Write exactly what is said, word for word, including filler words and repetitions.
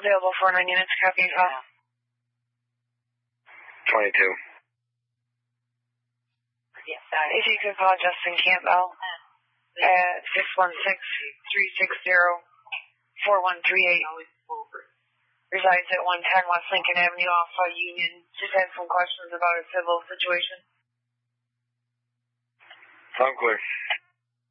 available for nine units, copy and call. twenty-two. Yes, if you could call Justin Campbell at six one six, three six zero, four one three eight. Resides at one ten West Lincoln Avenue off of Union. Just had some questions about a civil situation. I'm clear.